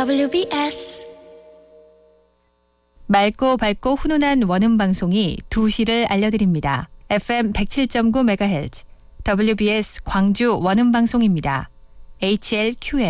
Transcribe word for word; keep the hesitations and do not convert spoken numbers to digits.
더블유비에스 맑고 밝고 훈훈한 원음 방송이 두 시를 알려드립니다. 에프엠 백칠 점 구 메가헤르츠 더블유비에스 광주 원음 방송입니다. 에이치엘큐엠